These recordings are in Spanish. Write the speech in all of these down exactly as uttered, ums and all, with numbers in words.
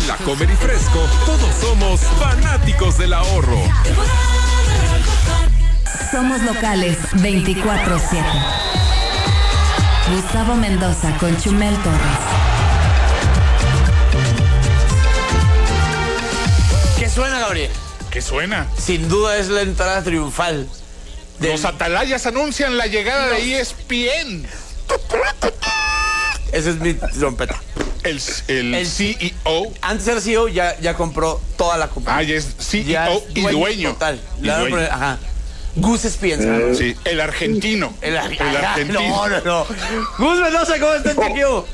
En la Comer y Fresco, todos somos fanáticos del ahorro. Somos locales veinticuatro siete. Gustavo Mendoza con Chumel Torres. ¿Qué suena, Gabriel? ¿Qué suena? Sin duda es la entrada triunfal. Del... Los atalayas anuncian la llegada de E S P N. Ese es mi trompeta. El, el, el C E O. Antes era C E O, ya, ya compró toda la compañía. Ah, ya es C E O y dueño. dueño. Total. Y dueño. Poner, ajá. Gus Spienza. Sí, el argentino. El, ar el argentino. No, no, no. Gus Mendoza, ¿cómo estás, chiquillo?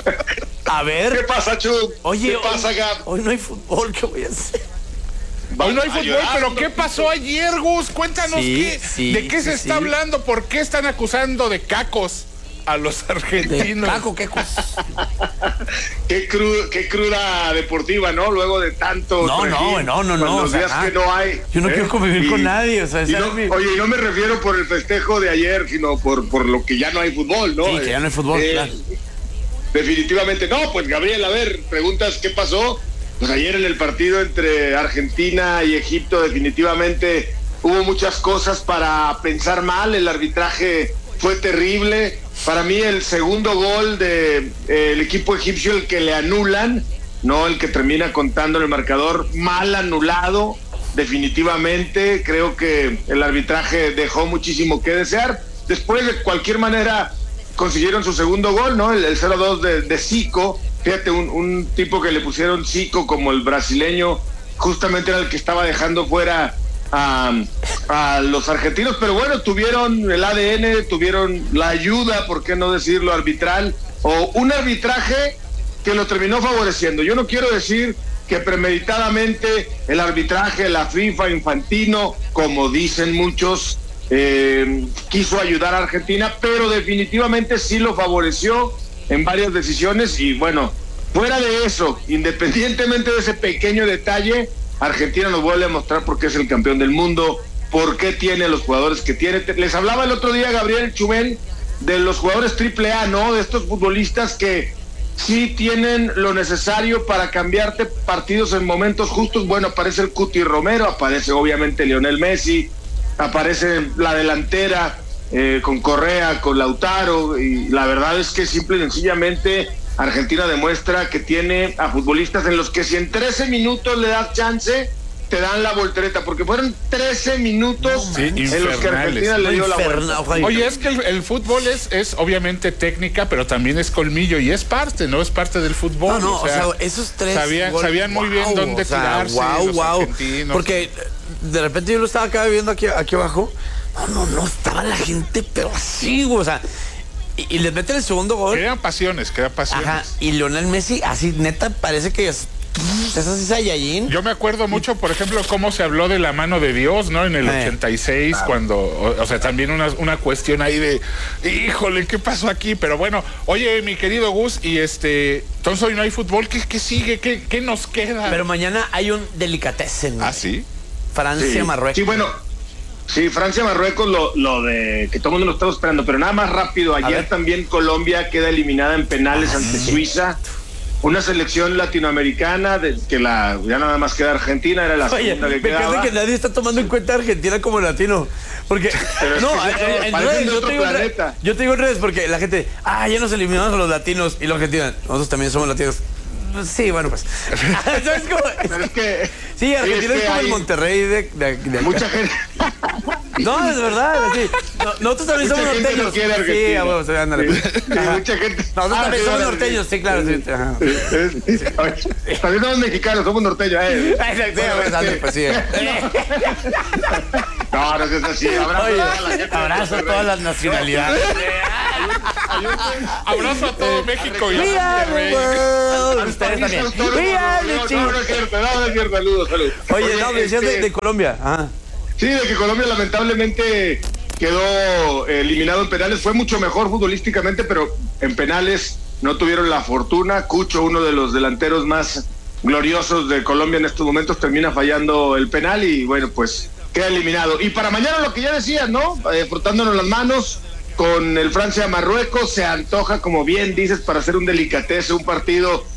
A ver. ¿Qué pasa, Chuck? Oye, ¿Qué pasa, Gab? Hoy no hay fútbol, ¿qué voy a hacer? Hoy no hay fútbol, pero ¿qué pasó ayer, Gus? Cuéntanos sí, qué, sí, de qué sí, se está sí. hablando, por qué están acusando de cacos a los argentinos. De caco, qué cosa. qué, cruda, qué cruda deportiva, ¿no? Luego de tanto. No, no, no, no, no. Los días que no hay. Yo no ¿eh? quiero convivir y, con nadie, o sea, y no, mi... Oye, y no me refiero por el festejo de ayer, sino por, por lo que ya no hay fútbol, ¿no? Sí, que ya no hay fútbol, eh, claro. Definitivamente no, pues Gabriel, a ver, preguntas qué pasó. Pues ayer en el partido entre Argentina y Egipto definitivamente hubo muchas cosas para pensar mal, el arbitraje fue terrible. Para mí el segundo gol del de, eh, equipo egipcio, el que le anulan, no el que termina contando en el marcador, mal anulado, definitivamente. Creo que el arbitraje dejó muchísimo que desear. Después, de cualquier manera, consiguieron su segundo gol, ¿no? El, el cero dos de, de Zico. Fíjate, un, un tipo que le pusieron Zico como el brasileño, justamente era el que estaba dejando fuera a, a los argentinos, pero bueno, tuvieron el A D N, tuvieron la ayuda, por qué no decirlo, arbitral, o un arbitraje que lo terminó favoreciendo. Yo no quiero decir que premeditadamente el arbitraje, la FIFA, Infantino, como dicen muchos, eh, quiso ayudar a Argentina, pero definitivamente sí lo favoreció en varias decisiones. Y bueno, fuera de eso, independientemente de ese pequeño detalle, Argentina nos vuelve a mostrar por qué es el campeón del mundo, por qué tiene los jugadores que tiene. Les hablaba el otro día, Gabriel, Chumel, de los jugadores triple A, ¿no? De estos futbolistas que sí tienen lo necesario para cambiarte partidos en momentos justos. Bueno, aparece el Cuti Romero, aparece obviamente Lionel Messi, aparece la delantera eh, con Correa, con Lautaro, y la verdad es que simple y sencillamente Argentina demuestra que tiene a futbolistas en los que si en trece minutos le das chance, te dan la voltereta, porque fueron trece minutos sí, en los que Argentina le dio la vuelta. Oye, es que el, el fútbol es, es obviamente técnica, pero también es colmillo y es parte, ¿no? Es parte del fútbol. No, no, o sea, o sea esos tres sabían, gol, sabían muy wow, bien dónde o sea, tirarse wow, los wow. argentinos. Porque de repente yo lo estaba acá viendo aquí, aquí abajo. No, no, no, estaba la gente, pero así, güey, o sea, y, y les meten el segundo gol. Crean pasiones, crean pasiones. Ajá, y Lionel Messi, así, neta, parece que es, es así Saiyajin. Yo me acuerdo mucho, por ejemplo, cómo se habló de la mano de Dios, ¿no? En el eh, ochenta y seis, claro. Cuando, o, o sea, también una, una cuestión ahí de, híjole, ¿qué pasó aquí? Pero bueno, oye, mi querido Gus, y este, entonces hoy no hay fútbol, ¿qué, qué sigue? ¿Qué, ¿Qué nos queda? Pero mañana hay un delicatessen. ¿Ah, sí? Francia, sí. Marruecos. Sí, bueno. Sí, Francia, Marruecos, lo, lo de que todo el mundo lo estaba esperando, pero nada más rápido. Ayer también Colombia queda eliminada en penales ah, ante sí. Suiza. Una selección latinoamericana de, que la ya nada más queda Argentina, era la Oye, segunda que me quedaba. parece que nadie está tomando en cuenta a Argentina como latino. Porque, pero no, es que en, en redes, yo, te digo, yo te digo en redes porque la gente, ah, ya nos eliminamos a los latinos y los argentinos, nosotros también somos latinos. Sí, bueno, pues. ¿Sabes cómo? Pero es que. Sí, Argentina es, que es como el Monterrey de, de, de acá. Mucha gente. No, es verdad, sí. No, nosotros también mucha somos norteños. No sí, a huevos, ándale. Sí, sí, mucha gente. Nosotros ah, también sí, somos sí, norteños, sí, claro. Sí, ajá. Sí, sí. También somos mexicanos, somos norteños, eh. Exacto, bueno, ándale, pues sí. No, no es así. Abrazo Oye, a toda la gente. Abrazo a todas las nacionalidades. Abrazo a todo México y a ustedes también. No, no es cierto, no es cierto. Saludos, saludos. Oye, no, me decías de, de Colombia. Ah. Sí, de que Colombia lamentablemente quedó eliminado en penales. Fue mucho mejor futbolísticamente, pero en penales no tuvieron la fortuna. Cucho, uno de los delanteros más gloriosos de Colombia en estos momentos, termina fallando el penal y bueno, pues queda eliminado. Y para mañana lo que ya decías, ¿no? Eh, frotándonos las manos con el Francia-Marruecos, se antoja, como bien dices, para hacer un delicatese, un partido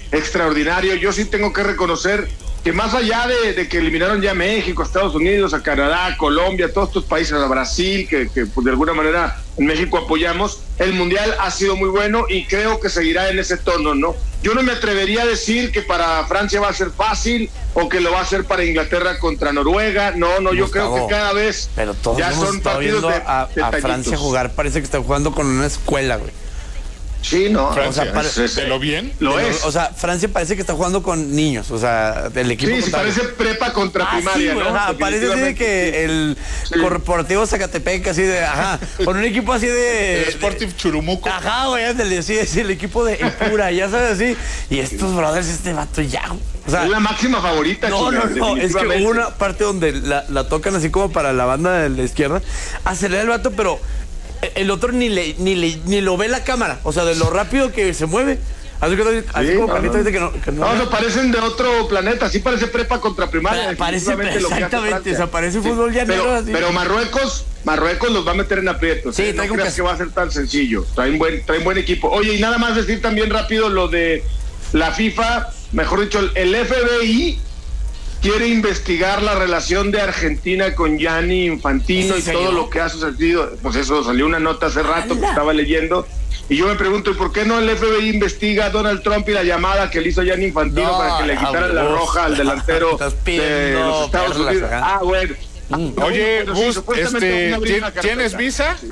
extraordinario. Yo sí tengo que reconocer que más allá de, de que eliminaron ya a México, a Estados Unidos, a Canadá, a Colombia, todos estos países, a Brasil, que, que pues de alguna manera en México apoyamos, el Mundial ha sido muy bueno y creo que seguirá en ese tono, ¿no? Yo no me atrevería a decir que para Francia va a ser fácil o que lo va a hacer para Inglaterra contra Noruega. No, no, yo Gustavo, creo que cada vez pero todos ya son partidos viendo de, a, de a Francia jugar, parece que están jugando con una escuela, güey. Sí, no. Francia, o sea, parece, es, ¿de lo bien? Lo de es. Lo, o sea, Francia parece que está jugando con niños, o sea, del equipo. Sí, sí, parece prepa contra ah, primaria, sí, ¿no? Ajá, parece así de que el sí. Corporativo Zacatepec, así de, ajá, con un equipo así de... El Sporting Churumuco. Ajá, güey, ándale, sí, sí, el equipo de Ipura, ya sabes, así. Y estos brothers, este vato ya, o sea... Es la máxima favorita. No, no, no, es que hubo una parte donde la, la tocan así como para la banda de la izquierda, acelera el vato, pero... El otro ni le, ni le ni lo ve la cámara, o sea, de lo rápido que se mueve. Así, que, así sí, como no, Carlito dice que no. Que no, no, no, parecen de otro planeta, sí parece prepa contra primaria. Parece, exactamente, o sea, parece sí, fútbol llanero. Pero, así. pero Marruecos, Marruecos los va a meter en aprietos. Sí, ¿eh? No creas que... que va a ser tan sencillo. Traen buen, traen buen equipo. Oye, y nada más decir también rápido lo de la FIFA, mejor dicho, el F B I quiere investigar la relación de Argentina con Gianni Infantino y todo lo que ha sucedido. Pues eso, salió una nota hace rato que estaba leyendo. Y yo me pregunto, ¿y por qué no el F B I investiga a Donald Trump y la llamada que le hizo Gianni Infantino no, para que le quitaran la roja al delantero de los Estados Unidos? Ah, bueno. Mm. Oye, bueno, Gus, sí, este, ¿tienes visa? Sí.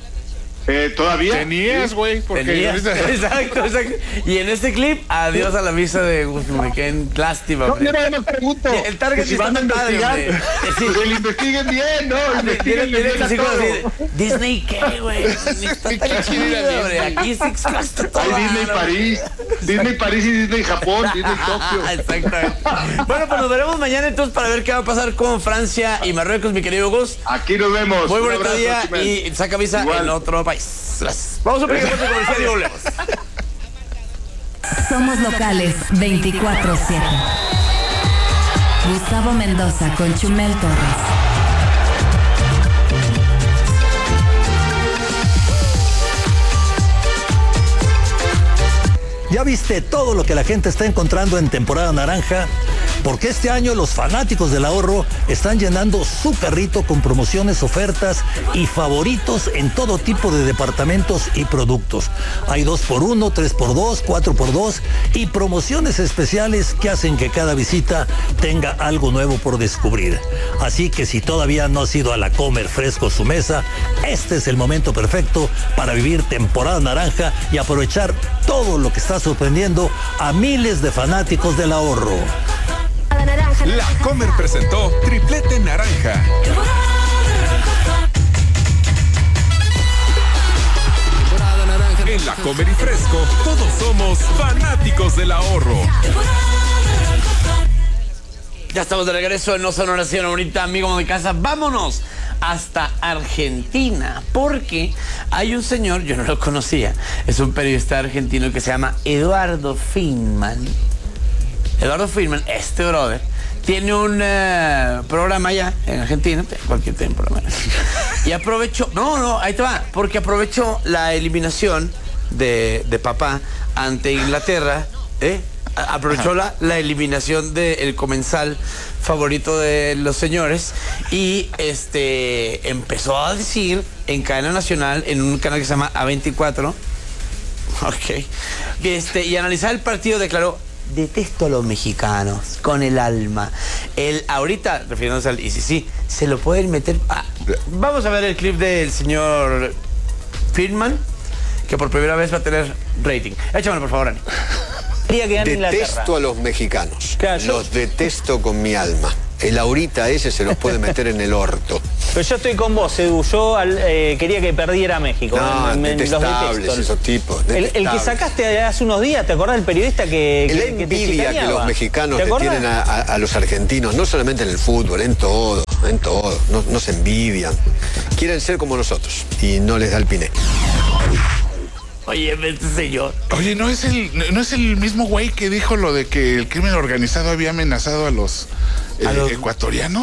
Eh, ¿Todavía? Tenías, güey. Tenías. Exacto, exacto. Y en este clip, adiós a la visa de Guzmán. Qué lástima. No, yo nada más pregunto. El target si van a investigar, sí. Que lo investiguen bien, ¿no? Investiguen bien. Disney, ¿qué, güey? Está tan chido, güey. Aquí Six Flags todo. Hay Disney París. Disney París y Disney Japón. Disney Tokio. Exactamente. Bueno, pues nos veremos mañana entonces para ver qué va a pasar con Francia y Marruecos, mi querido Gus. Aquí nos vemos. Muy bonito día y saca visa Igual. en otro país. Vamos a un pequeño corte comercial y volvemos. Somos locales veinticuatro siete. Gustavo Mendoza con Chumel Torres. ¿Ya viste todo lo que la gente está encontrando en temporada naranja? Porque este año los fanáticos del ahorro están llenando su carrito con promociones, ofertas y favoritos en todo tipo de departamentos y productos. Hay dos por uno, tres por dos, cuatro por dos y promociones especiales que hacen que cada visita tenga algo nuevo por descubrir. Así que si todavía no has ido a la Comer Fresco su mesa, este es el momento perfecto para vivir temporada naranja y aprovechar todo lo que está sorprendiendo a miles de fanáticos del ahorro. La Comer presentó Triplete Naranja. En La Comer y Fresco, todos somos fanáticos del ahorro. Ya estamos de regreso en No Son Oración ahorita, amigos de casa. Vámonos hasta Argentina, porque hay un señor, yo no lo conocía, es un periodista argentino que se llama Eduardo Feynman. Eduardo Feynman, este brother, tiene un uh, programa allá en Argentina, cualquier programa. Y aprovechó, no, no, ahí te va, porque aprovechó la eliminación de, de papá ante Inglaterra, ¿eh? Aprovechó la, la eliminación del comensal favorito de los señores y este empezó a decir en cadena nacional, en un canal que se llama A veinticuatro, ok, este, y analizar el partido declaró: detesto a los mexicanos con el alma. Él ahorita, refiriéndose al I C C, se lo pueden meter. Ah, vamos a ver el clip del señor Feynman, que por primera vez va a tener rating. Échamelo, por favor, Ani. Detesto a los mexicanos. Claro, yo... Los detesto con mi alma. El ahorita ese se los puede meter en el orto. Pero yo estoy con vos, Edu. Yo eh, quería que perdiera México. No, me, detestables los detesto. Esos tipos. El, el que sacaste hace unos días, ¿te acordás del periodista que, la que, envidia que, que los mexicanos le tienen a, a, a los argentinos, no solamente en el fútbol, en todo, en todo. No, no se envidian. Quieren ser como nosotros y no les da el piné. Oye, este señor. Oye, ¿no es el no es el mismo güey que dijo lo de que el crimen organizado había amenazado a los, eh, ¿A los... ecuatorianos?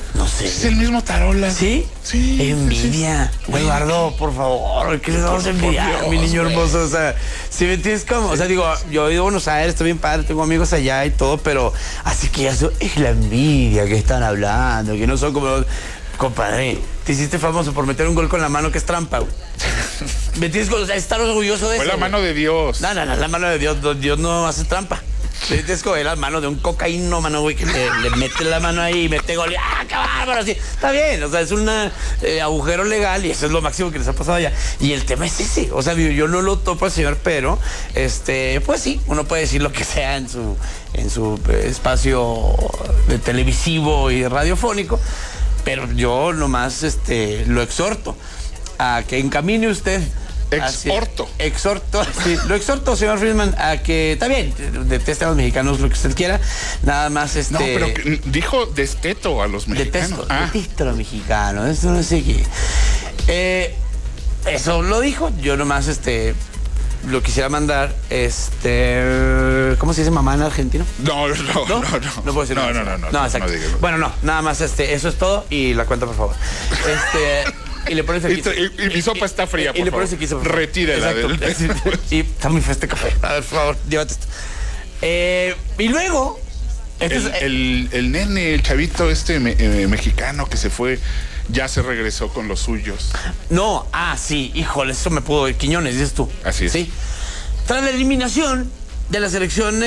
No sé. Es el mismo Tarola. ¿Sí? Sí. Envidia. Sí. Eduardo, por favor, ¿qué les vamos a envidiar, Dios, mi niño güey. hermoso? O sea, si me entiendes cómo, o sea, digo, yo he ido a Buenos Aires, estoy bien padre, tengo amigos allá y todo, pero así que eso es la envidia que están hablando, que no son como los... Compadre, te hiciste famoso por meter un gol con la mano que es trampa, güey. ¿Me entiendes? O sea, estar orgulloso de Fue eso. la güey. mano de Dios. No, no, no, la mano de Dios, Dios no hace trampa. Es como la mano de un cocaíno, mano, güey, que le, le mete la mano ahí y mete gol y ¡ah, qué bárbaro! Así, está bien, o sea, es un eh, agujero legal y eso es lo máximo que les ha pasado allá. Y el tema es ese, o sea, yo, yo no lo topo al señor, pero, este, pues sí, uno puede decir lo que sea en su, en su espacio de televisivo y radiofónico, pero yo nomás, este, lo exhorto a que encamine usted. Exhorto. Así, exhorto, sí, lo exhorto, señor Friedman, a que, está bien, deteste a los mexicanos lo que usted quiera, nada más este... No, pero que dijo desteto a los mexicanos. Detesto, ah. detesto a los mexicanos, eso no sé qué. Eh, eso lo dijo, yo nomás este... Lo quisiera mandar, este... ¿Cómo se dice mamá en argentino? No, no, no, no. No, no puedo decir no, nada. no, no, no, no, exacto. no digas. Bueno, no, nada más, este, eso es todo y la cuenta, por favor. Este... Y le pones el Y, y, y mi sopa está fría, y, por y le pones favor. el quiso, por favor. Retírela. Exacto. Del... Y está muy feo este café. A ver, por favor, llévate esto. Eh, y luego... Este El, es, el, el nene, el chavito este me, eh, mexicano que se fue, ya se regresó con los suyos. No, ah, sí, híjole, eso me pudo... Quiñones, dices tú. Así es. Sí. Tras la eliminación de la selección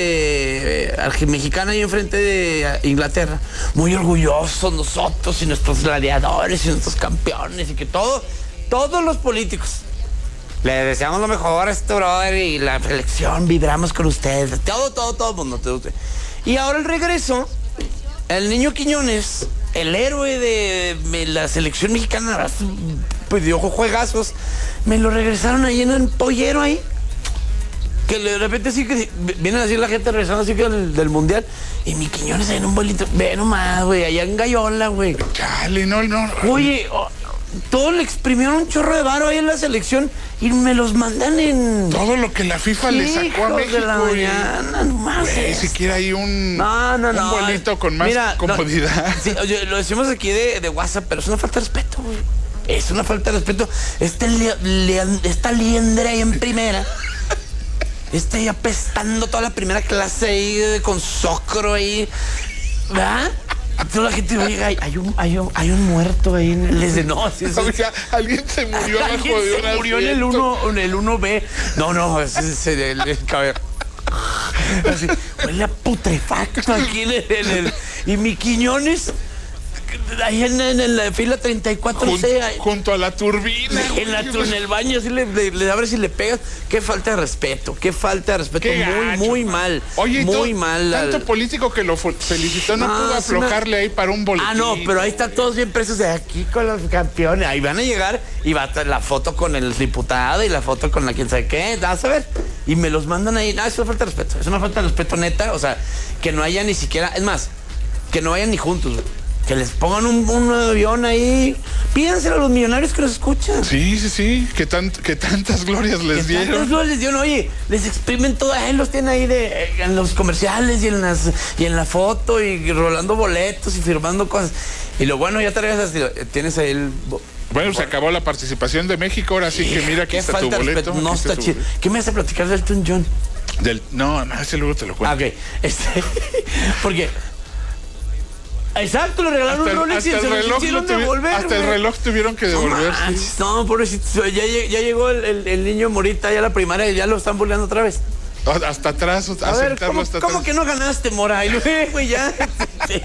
este eh, mexicana y enfrente de eh, Inglaterra, muy orgullosos nosotros y nuestros gladiadores y nuestros campeones y que todo, todos los políticos le deseamos lo mejor a este brother y la selección, vibramos con ustedes, todo, todo, todo el mundo. Todo, todo. Y ahora el regreso, el niño Quiñones, el héroe de, de la selección mexicana, pues dio juegazos, me lo regresaron ahí en el pollero ahí. Que de repente sí que vienen así la gente regresando así que del, del mundial. Y mi Quiñones ahí en un bolito. Ve nomás, güey, allá en Gallola, güey. Chale, no, no. Oye, oh, todo le exprimieron un chorro de varo ahí en la selección y me los mandan en... Todo lo que la FIFA le sacó a México. De la mañana, nomás. Ni siquiera hay un, no, no, no, un vuelito con más mira, comodidad. No, sí, oye, lo decimos aquí de, de WhatsApp, pero es una falta de respeto, güey. Es una falta de respeto. Este li, li, esta liendre ahí en primera... Está ahí apestando toda la primera clase ahí con socro ahí. ¿Verdad? Toda la gente llega, hay, hay, un, hay, un, hay un muerto ahí. Les de no, sí, sí. O sea, alguien se murió abajo de se una murió en el uno, en el uno B. No, no, ese es el, el, el cabello. Así, huele a putrefacto aquí en el, en el. Y mi Quiñones. Ahí en, en, en la fila treinta y cuatro C. Junto, junto a la turbina. En, la, en el baño, así le, le, le abres y le pegas. Qué falta de respeto, qué falta de respeto. Qué muy, gacho, muy man. mal. Oye, muy tú, mal. Tanto al... político que lo felicitó, no, no pudo aflojarle una... ahí para un boletín. Ah, no, pero ahí están todos bien presos de aquí con los campeones. Ahí van a llegar y va a estar la foto con el diputado y la foto con la quien sabe qué. Vas a ver. Y me los mandan ahí. No, es una falta de respeto. Es una falta de respeto neta. O sea, que no haya ni siquiera. Es más, que no vayan ni juntos, güey. Que les pongan un, un avión ahí. Pídanselo a los millonarios que los escuchan. Sí, sí, sí. Que, tan, que tantas glorias les que dieron. Tantas glorias les dieron. Oye, les exprimen todo. Ahí los tienen ahí de, en los comerciales y en, las, y en la foto y rolando boletos y firmando cosas. Y lo bueno, ya te regresas. Tienes ahí el... Bueno, se acabó la participación de México. Ahora sí que mira, aquí está tu boleto. No está tu... chido. ¿Qué me hace platicar del Elton John? Del... No, no, ese luego te lo cuento. Ah, ok. Este... Porque... Exacto, le regalaron hasta un Rolex y el se reloj lo hicieron tuvi... devolver. Hasta güey. el reloj tuvieron que devolver. No, sí. no pobrecito, ya, ya llegó el, el, el niño Morita ya a la primaria y ya lo están burlando otra vez. Hasta atrás, a, a ver, ¿cómo, hasta ¿cómo atrás. que no ganaste, Mora? Y luego, güey, ya. Sí,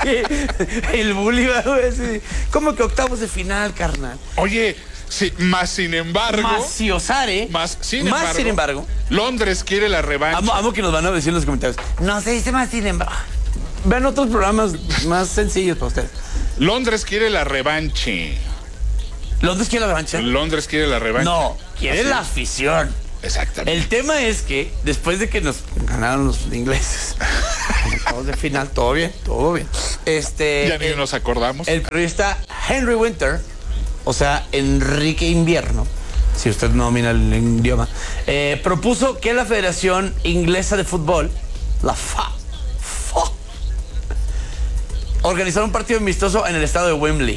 el bully, güey. Sí. ¿Cómo que octavos de final, carnal? Oye, sí, más sin embargo. Más si osare. Más sin más embargo. sin embargo. Londres quiere la revancha. Amo, amo que nos van a decir en los comentarios. No se dice más sin embargo. Vean otros programas más sencillos para ustedes. Londres quiere la revancha. ¿Londres quiere la revancha? Londres quiere la revancha. No, quiere Así la es. afición. Exactamente. El tema es que después de que nos ganaron los ingleses, todos de final, todo bien, todo bien. Este, ya ni el, nos acordamos. El periodista Henry Winter, o sea, Enrique Invierno, si usted no domina el idioma, eh, propuso que la Federación Inglesa de Fútbol, la F A, F A organizar un partido amistoso en el estado de Wembley.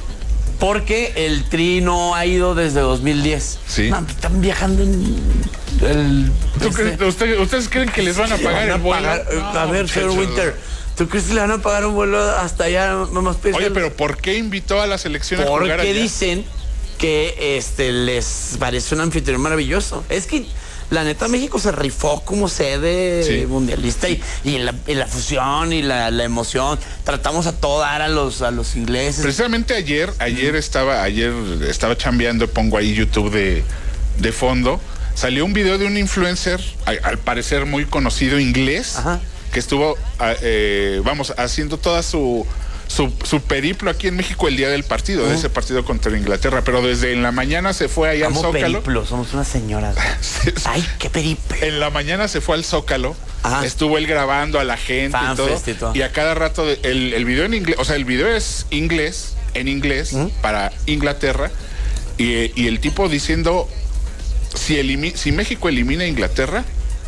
Porque el Tri no ha ido desde dos mil diez. Sí. No, están viajando en el... ¿Tú crees, usted, ¿Ustedes creen que les van a pagar el vuelo? Pagar, no, a ver, señor Winter, ¿tú crees que le van a pagar un vuelo hasta allá? Nomás Oye, pero ¿por qué invitó a la selección a jugar allá? Porque dicen que este, les parece un anfitrión maravilloso. Es que la neta México se rifó como sede sí. mundialista y, y, la, y la fusión y la, la emoción. Tratamos a todo dar a los, a los ingleses. Precisamente ayer, ayer mm. estaba, ayer estaba chambeando, pongo ahí YouTube de, de fondo. Salió un video de un influencer, al, al parecer muy conocido inglés, Ajá. que estuvo, eh, vamos, haciendo toda su... Su, su periplo aquí en México el día del partido, uh-huh. de ese partido contra Inglaterra, pero desde en la mañana se fue ahí al Zócalo. Periplo? Somos unas señoras. Ay, qué periplo. En la mañana se fue al Zócalo, Ajá. estuvo él grabando a la gente y todo, y todo, y a cada rato de, el, el video en inglés, o sea, el video es inglés, en inglés, uh-huh. para Inglaterra, y, y el tipo diciendo, si, elimi, si México elimina a Inglaterra,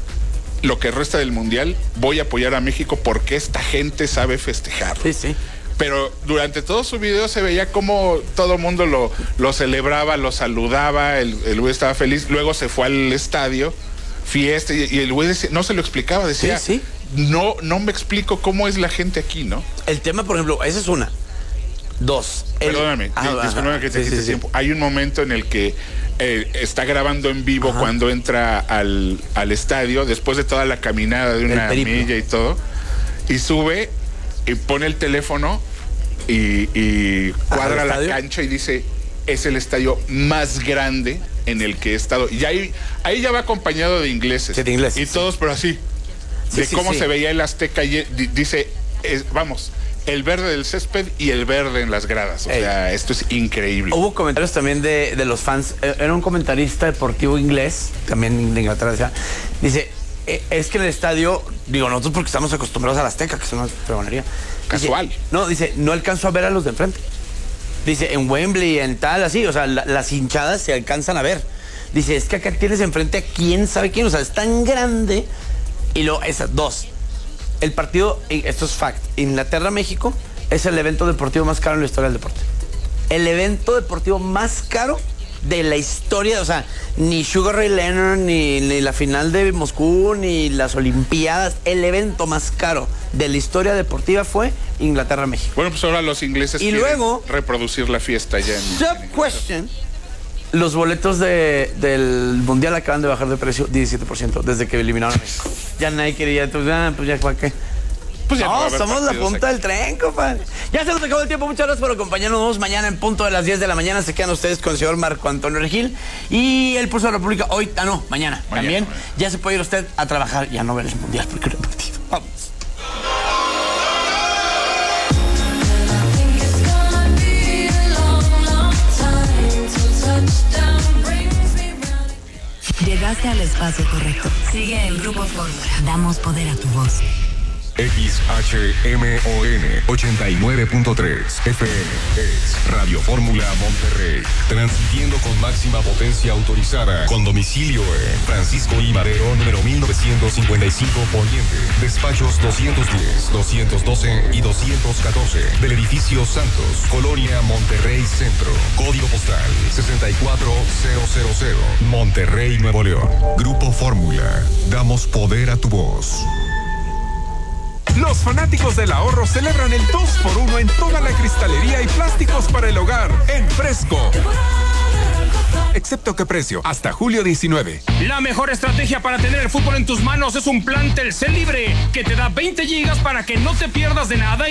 lo que resta del mundial, voy a apoyar a México porque esta gente sabe festejar. Sí, sí. Pero durante todo su video se veía como todo el mundo lo, lo celebraba, lo saludaba, el, el güey estaba feliz, luego se fue al estadio, fiesta, y, y el güey decía, no se lo explicaba, decía, sí, sí. No, no me explico cómo es la gente aquí, ¿no? El tema, por ejemplo, esa es una. Dos. El... Perdóname, ah, discúlpame que te sí, quite sí, tiempo. Sí. Hay un momento en el que eh, está grabando en vivo Ajá. cuando entra al, al estadio, después de toda la caminada de una milla y todo, y sube y pone el teléfono y, y cuadra la cancha y dice, es el estadio más grande en el que he estado. Y ahí, ahí ya va acompañado de ingleses. Sí, de ingleses y sí. todos, pero así, sí, de sí, cómo sí. se veía el Azteca. Y dice, es, vamos, el verde del césped y el verde en las gradas. O Ey. sea, esto es increíble. Hubo comentarios también de, de los fans. Era un comentarista deportivo inglés, también de Inglaterra, decía, dice, es que en el estadio, digo, nosotros porque estamos acostumbrados a la Azteca, que es una pregonería. Casual. Dice, no, dice, no alcanzo a ver a los de enfrente. Dice, en Wembley, en tal, así, o sea, la, las hinchadas se alcanzan a ver. Dice, es que acá tienes enfrente a quién sabe quién, o sea, es tan grande. Y luego, esas dos. El partido, esto es fact, Inglaterra-México es el evento deportivo más caro en la historia del deporte. El evento deportivo más caro de la historia, o sea, ni Sugar Ray Leonard, ni, ni la final de Moscú, ni las Olimpiadas, el evento más caro de la historia deportiva fue Inglaterra-México. Bueno, pues ahora los ingleses y quieren luego, reproducir la fiesta ya en... Sub question, los boletos de, del Mundial acaban de bajar de precio diecisiete por ciento desde que eliminaron a México. Ya nadie quería, entonces, ah, pues ya, ¿para qué? Pues ya no, somos la punta aquí del tren, compadre. Ya se nos acabó el tiempo. Muchas gracias por acompañarnos. Mañana en punto de las diez de la mañana se quedan ustedes con el señor Marco Antonio Regil y el Pulso de la República. Hoy, ah, no, mañana, mañana también. Mañana. Ya se puede ir usted a trabajar y a no ver el Mundial porque no he partido. Vamos. Llegaste al espacio correcto. Sigue el Grupo Fórmula. Damos poder a tu voz. X H M O N ochenta y nueve punto tres F M es Radio Fórmula Monterrey, transmitiendo con máxima potencia autorizada, con domicilio en Francisco I. Madero, número mil novecientos cincuenta y cinco Poniente, despachos doscientos diez, doscientos doce y doscientos catorce, del edificio Santos, Colonia Monterrey Centro, código postal sesenta y cuatro mil, Monterrey, Nuevo León. Grupo Fórmula, damos poder a tu voz. Los fanáticos del ahorro celebran el dos por uno en toda la cristalería y plásticos para el hogar en Fresco. Excepto que precio, hasta julio diecinueve. La mejor estrategia para tener el fútbol en tus manos es un plan Telcel Libre que te da veinte gigas para que no te pierdas de nada.